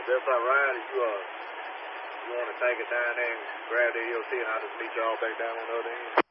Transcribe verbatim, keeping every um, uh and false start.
That's all right. If you, uh, you want to take it down there and grab the E O T, and I'll just meet you all back down on the other end.